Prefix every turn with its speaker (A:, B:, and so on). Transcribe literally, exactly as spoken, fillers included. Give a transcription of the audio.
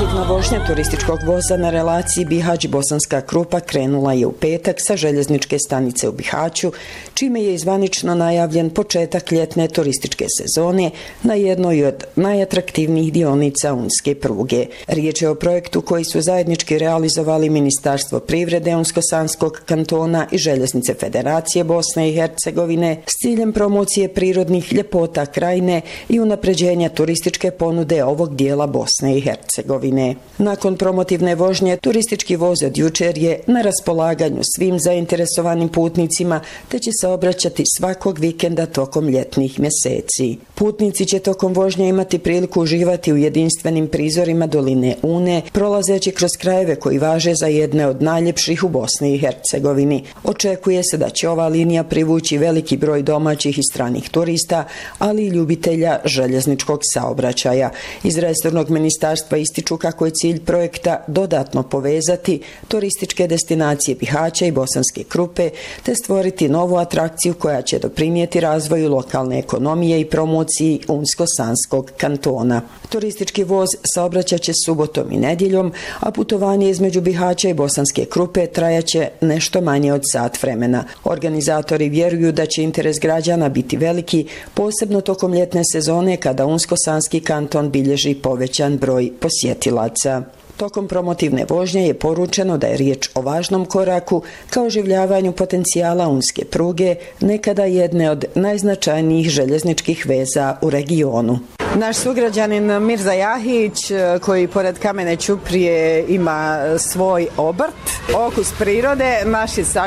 A: Promotivna vožnja turističkog voza na relaciji Bihać-Bosanska Krupa krenula je u petak sa željezničke stanice u Bihaću, čime je izvanično najavljen početak ljetne turističke sezone na jednoj od najatraktivnijih dionica unske pruge. Riječ je o projektu koji su zajednički realizovali Ministarstvo privrede Unsko-Sanskog kantona i Željeznice Federacije Bosne i Hercegovine s ciljem promocije prirodnih ljepota krajine i unapređenja turističke ponude ovog dijela Bosne i Hercegovine. Nakon promotivne vožnje, turistički voz od jučer je na raspolaganju svim zainteresovanim putnicima, te će se obraćati svakog vikenda tokom ljetnih mjeseci. Putnici će tokom vožnje imati priliku uživati u jedinstvenim prizorima doline Une, prolazeći kroz krajeve koji važe za jedne od najljepših u Bosni i Hercegovini. Očekuje se da će ova linija privući veliki broj domaćih i stranih turista, ali i ljubitelja željezničkog saobraćaja. Iz resornog ministarstva ističu kako je cilj projekta dodatno povezati turističke destinacije Bihaća i Bosanske Krupe, te stvoriti novu atrakciju koja će doprinijeti razvoju lokalne ekonomije i promociji Unsko-Sanskog kantona. Turistički voz saobraćat će subotom i nedjeljom, a putovanje između Bihaća i Bosanske Krupe trajaće nešto manje od sat vremena. Organizatori vjeruju da će interes građana biti veliki, posebno tokom ljetne sezone kada Unsko-Sanski kanton bilježi povećan broj posjetilaca. Tokom promotivne vožnje je poručeno da je riječ o važnom koraku ka oživljavanju potencijala unske pruge, nekada jedne od najznačajnijih željezničkih veza u regionu.
B: Naš sugrađanin Mirza Jahić, koji pored Kamene Ćuprije ima svoj obrt, okus prirode, naš je